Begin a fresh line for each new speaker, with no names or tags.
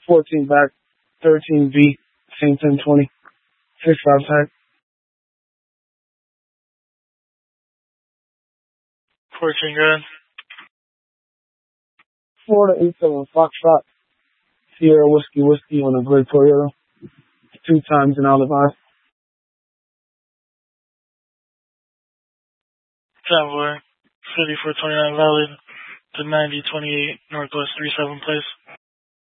14 back, 13B, same 1020, 6 outside.
14, good.
Florida 87 Foxtrot, Sierra Whiskey on a gray Toyota, 2 times in olive oil.
Convoy, 5429 valid, to 9028 Northwest 37 place.